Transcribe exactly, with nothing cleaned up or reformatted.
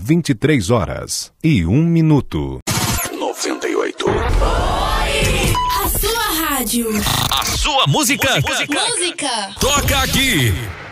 vinte e três horas e um minuto. noventa e oito. A sua rádio. A sua música. Música. Toca aqui.